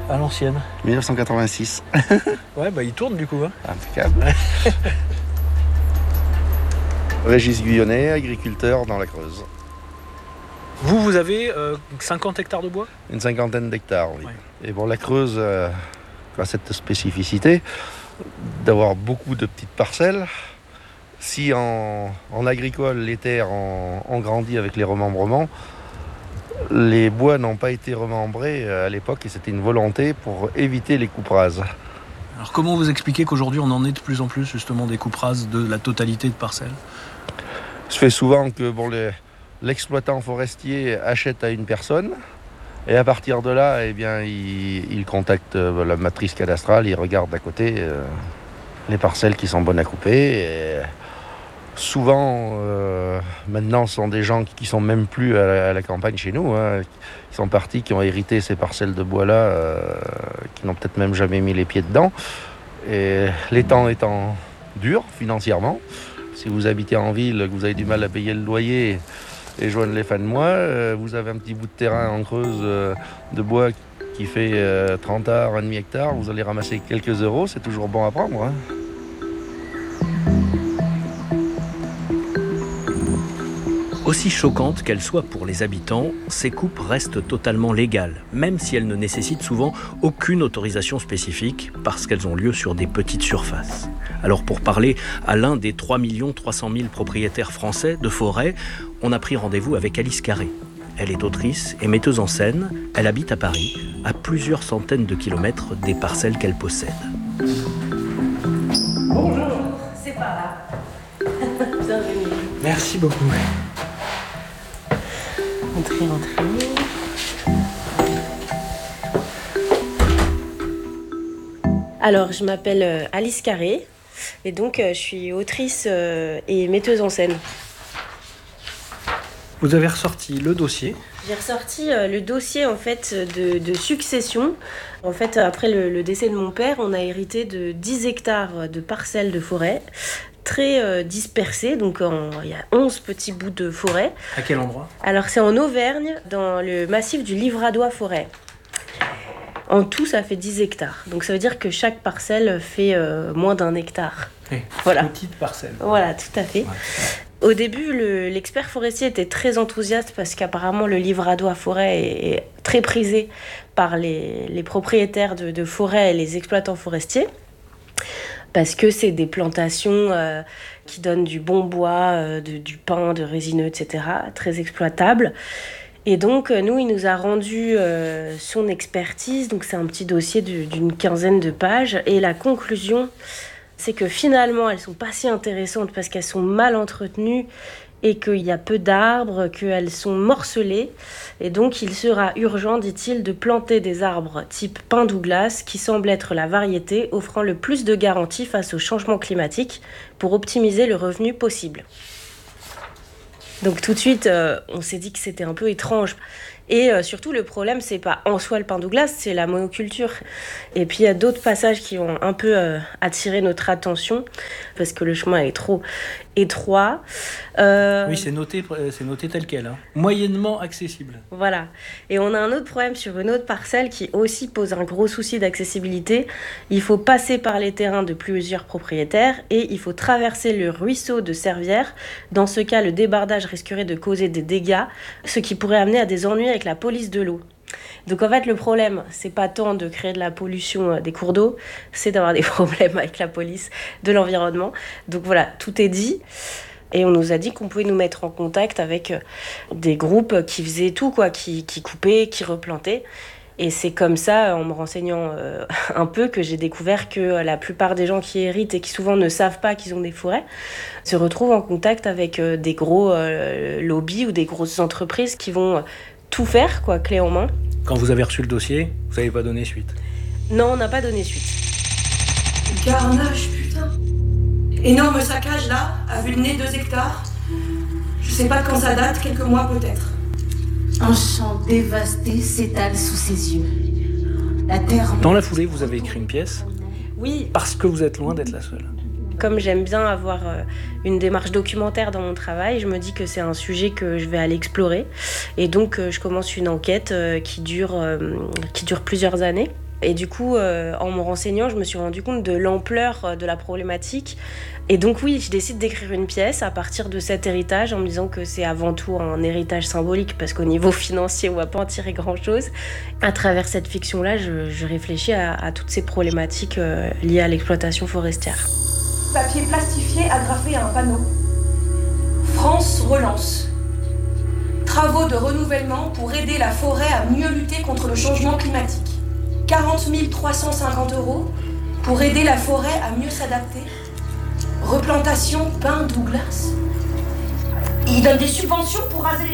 À l'ancienne. 1986. Ouais, il tourne du coup. Hein. Impeccable. Régis Guyonnet, agriculteur dans la Creuse. Vous avez 50 hectares de bois ? Une cinquantaine d'hectares, oui. Ouais. Et bon, la Creuse a cette spécificité d'avoir beaucoup de petites parcelles. Si en agricole, les terres ont grandi avec les remembrements, les bois n'ont pas été remembrés à l'époque et c'était une volonté pour éviter les coupes rases. Alors comment vous expliquez qu'aujourd'hui on en est de plus en plus justement des coupes rases de la totalité de parcelles ? Il se fait souvent que l'exploitant forestier achète à une personne et à partir de là, il contacte la matrice cadastrale, il regarde à côté les parcelles qui sont bonnes à couper. Et souvent, maintenant, ce sont des gens qui sont même plus à la campagne chez nous, hein, qui sont partis, qui ont hérité ces parcelles de bois-là, qui n'ont peut-être même jamais mis les pieds dedans. Et les temps étant durs financièrement, si vous habitez en ville, que vous avez du mal à payer le loyer et joindre les fins de mois, vous avez un petit bout de terrain en Creuse de bois qui fait 30 arts, un demi-hectare, vous allez ramasser quelques euros, c'est toujours bon à prendre. Hein. Aussi choquantes qu'elles soient pour les habitants, ces coupes restent totalement légales, même si elles ne nécessitent souvent aucune autorisation spécifique, parce qu'elles ont lieu sur des petites surfaces. Alors pour parler à l'un des 3 300 000 propriétaires français de forêt, on a pris rendez-vous avec Alice Carré. Elle est autrice et metteuse en scène, elle habite à Paris, à plusieurs centaines de kilomètres des parcelles qu'elle possède. Bonjour. C'est par là. Bienvenue. Merci beaucoup. Entrez. Alors, je m'appelle Alice Carré et donc je suis autrice et metteuse en scène. Vous avez ressorti le dossier. J'ai ressorti le dossier en fait de succession. En fait, après le décès de mon père, on a hérité de 10 hectares de parcelles de forêt très dispersées. Donc, il y a 11 petits bouts de forêt. À quel endroit ? Alors, c'est en Auvergne, dans le massif du Livradois-Forêt. En tout, ça fait 10 hectares. Donc, ça veut dire que chaque parcelle fait moins d'1 hectare. Oui, voilà. Petite parcelle. Voilà, tout à fait. Ouais. Au début, l'expert forestier était très enthousiaste parce qu'apparemment, le Livradois-Forêt est très prisé par les propriétaires de forêts et les exploitants forestiers. Parce que c'est des plantations qui donnent du bon bois, du pin, de résineux, etc. Très exploitables. Et donc, nous, il nous a rendu son expertise. Donc, c'est un petit dossier d'une quinzaine de pages. Et la conclusion, c'est que finalement, elles ne sont pas si intéressantes parce qu'elles sont mal entretenues et qu'il y a peu d'arbres, qu'elles sont morcelées. Et donc, il sera urgent, dit-il, de planter des arbres type pin Douglas, qui semble être la variété offrant le plus de garanties face au changement climatique pour optimiser le revenu possible. Donc tout de suite, on s'est dit que c'était un peu étrange. Et surtout, le problème, c'est pas en soi le pin Douglas, c'est la monoculture. Et puis, il y a d'autres passages qui ont un peu attiré notre attention, parce que le chemin est trop étroit. Oui, c'est noté tel quel. Hein. Moyennement accessible. Voilà. Et on a un autre problème sur une autre parcelle qui aussi pose un gros souci d'accessibilité. Il faut passer par les terrains de plusieurs propriétaires et il faut traverser le ruisseau de Servières. Dans ce cas, le débardage risquerait de causer des dégâts, ce qui pourrait amener à des ennuis avec la police de l'eau. Donc en fait, le problème, c'est pas tant de créer de la pollution des cours d'eau, c'est d'avoir des problèmes avec la police de l'environnement. Donc voilà, tout est dit. Et on nous a dit qu'on pouvait nous mettre en contact avec des groupes qui faisaient tout, quoi, qui coupaient, qui replantaient. Et c'est comme ça, en me renseignant un peu, que j'ai découvert que la plupart des gens qui héritent et qui souvent ne savent pas qu'ils ont des forêts se retrouvent en contact avec des gros lobbies ou des grosses entreprises qui vont tout faire, quoi, clé en main. Quand vous avez reçu le dossier, vous n'avez pas donné suite. Non, on n'a pas donné suite. Carnage, putain. Énorme saccage là, à vue de nez 2 hectares. Je sais pas de quand ça date, quelques mois peut-être. Un champ dévasté s'étale sous ses yeux. La terre... Dans la foulée, vous avez écrit une pièce. Oui. Parce que vous êtes loin d'être la seule. Comme j'aime bien avoir une démarche documentaire dans mon travail, je me dis que c'est un sujet que je vais aller explorer. Et donc, je commence une enquête qui dure plusieurs années. Et du coup, en me renseignant, je me suis rendu compte de l'ampleur de la problématique. Et donc oui, je décide d'écrire une pièce à partir de cet héritage, en me disant que c'est avant tout un héritage symbolique, parce qu'au niveau financier, on ne va pas en tirer grand-chose. À travers cette fiction-là, je réfléchis à toutes ces problématiques liées à l'exploitation forestière. Papier plastifié agrafé à un panneau. France relance. Travaux de renouvellement pour aider la forêt à mieux lutter contre le changement climatique. 40 350 € pour aider la forêt à mieux s'adapter. Replantation pin Douglas. Il donne des subventions pour raser les forêts ?